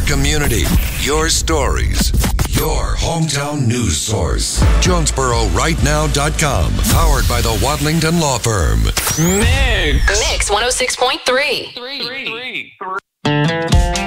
community, your stories, your hometown news source. JonesboroRightNow.com. Powered by the Wadlington Law Firm. Mix 106.3.